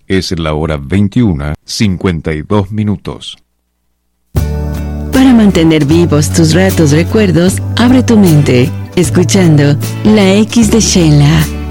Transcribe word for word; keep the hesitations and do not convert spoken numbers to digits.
Es la hora veintiuna, cincuenta y dos minutos. Para mantener vivos tus ratos recuerdos, abre tu mente, escuchando La X de Sheila.